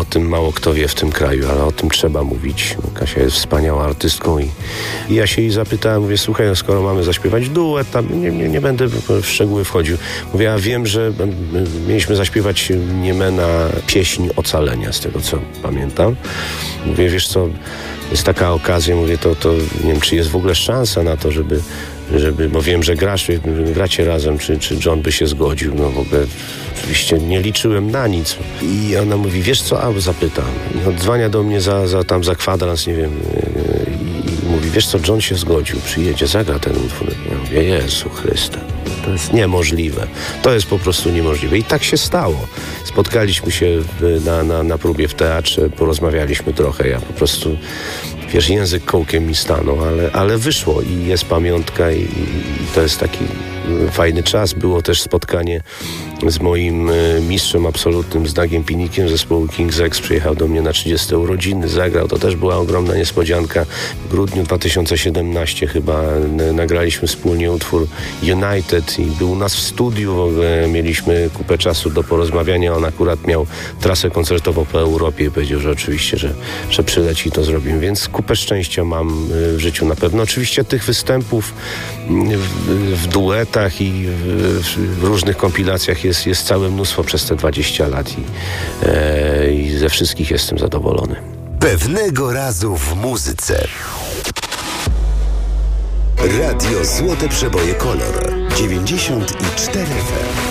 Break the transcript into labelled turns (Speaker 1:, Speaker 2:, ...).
Speaker 1: O tym mało kto wie w tym kraju, ale o tym trzeba mówić. Kasia jest wspaniałą artystką i ja się jej zapytałem, mówię, słuchaj, no skoro mamy zaśpiewać duet, tam nie będę w szczegóły wchodził. Mówię, a wiem, że mieliśmy zaśpiewać Niemena pieśń Ocalenia, z tego co pamiętam. Mówię, wiesz co, jest taka okazja, mówię, to nie wiem, czy jest w ogóle szansa na to, żeby bo wiem, że gracie razem, czy John by się zgodził. No w ogóle oczywiście nie liczyłem na nic. I ona mówi, wiesz co, a zapytam. I odzwania do mnie za kwadrans, nie wiem, i mówi, wiesz co, John się zgodził, przyjedzie, zagra ten utwór. Ja mówię, Jezu Chryste, to jest niemożliwe. To jest po prostu niemożliwe. I tak się stało. Spotkaliśmy się na próbie w teatrze, porozmawialiśmy trochę, ja po prostu... Wiesz, język kołkiem mi stanął, ale wyszło i jest pamiątka i to jest taki fajny czas. Było też spotkanie z moim mistrzem absolutnym, z Dagiem Pinikiem z zespołu King's X. Przyjechał do mnie na 30 urodziny, zagrał. To też była ogromna niespodzianka. W grudniu 2017 chyba nagraliśmy wspólnie utwór United i był u nas w studiu. W ogóle mieliśmy kupę czasu do porozmawiania. On akurat miał trasę koncertową po Europie i powiedział, że oczywiście, że przyleci i to zrobimy. Więc kupę szczęścia mam w życiu na pewno. Oczywiście tych występów w duetach i w różnych kompilacjach jest całe mnóstwo przez te 20 lat i ze wszystkich jestem zadowolony.
Speaker 2: Pewnego razu w muzyce. Radio Złote Przeboje Kolor 94 FM.